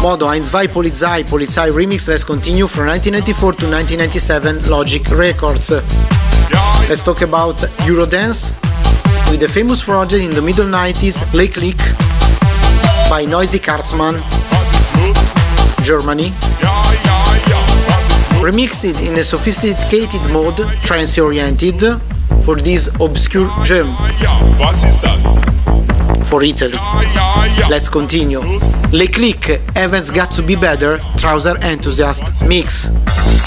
Modo 1, 2, Polizei, Polizei Remix, let's continue from 1994 to 1997, Logic Records. Let's talk about Eurodance with the famous project in the middle 90s, Le Click by Noisy Cartsman, Germany. Remixed in a sophisticated mode, trance-oriented, for this obscure gem. For Italy. Let's continue. Le Click, Heaven's Got to Be Better, Trouser Enthusiast Mix.